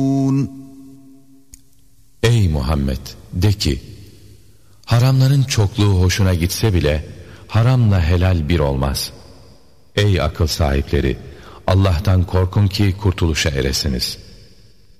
Ey Muhammed, de ki, haramların çokluğu hoşuna gitse bile haramla helal bir olmaz. Ey akıl sahipleri, Allah'tan korkun ki kurtuluşa eresiniz.